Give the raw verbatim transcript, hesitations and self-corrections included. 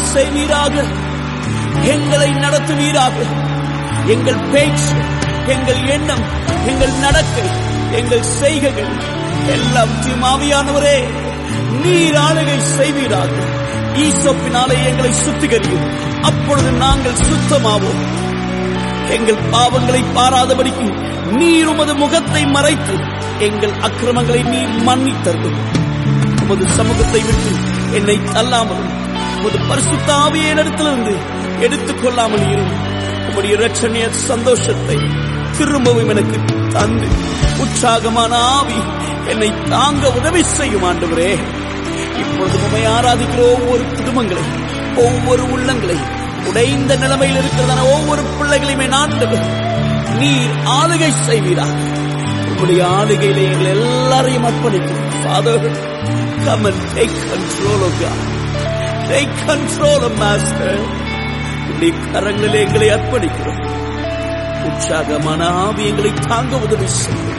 செய்வீராக. எங்களை நடத்துவீராக. எங்கள் பேச்சு, எங்கள் எண்ணம், எங்கள் நடக்கை, எங்கள் செய்கைகள் எல்லாம் தீமாவியானவரே நீர் ஆளுகை செய்வீராக. ஈசோப்பினாலே எங்களை சுத்திகரியும், அப்பொழுது நாங்கள் சுத்தமாவோம். எங்கள் பாவங்களை பாராதபடிக்கு நீர் உமது முகத்தை மறைத்து எங்கள் அக்கிரமங்களை நீர் மன்னித்தருளும். உமது சமூகத்தை விட்டு என்னை தள்ளாமலும் உமது பரிசுத்த ஆவியை என்னிடத்திலிருந்து எடுத்துக் கொள்ளாமல் இரும். உம்முடைய இரட்சணிய சந்தோஷத்தை திரும்பவும் எனக்கு தந்து உற்சாகமான ஆவி என்னை தாங்க உதவி செய்யும் ஆண்டவரே. இப்பொழுது உம்மை ஆராதிக்கிற ஒவ்வொரு குடும்பங்களை, ஒவ்வொரு உள்ளங்களை, உடைந்த நிலைமையில் இருக்கிறதான ஒவ்வொரு பிள்ளைகளையுமே ஆண்டவர் நீர் ஆளுகை செய்வீராக. உங்களுடைய ஆளுகையில எங்களை எல்லாரையும் அர்ப்பணிக்கும். Father, come and take control of God. Take control of Master. உங்களுடைய கரங்களிலே எங்களை அர்ப்பணிக்கிறோம். உற்சாகமான ஆவி எங்களை தாங்க உதவி செய்யும்.